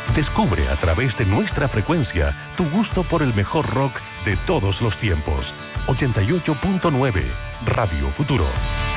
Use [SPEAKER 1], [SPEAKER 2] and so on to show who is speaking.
[SPEAKER 1] Descubre a través de nuestra frecuencia tu gusto por el mejor rock de todos los tiempos. 88.9 Radio Futuro.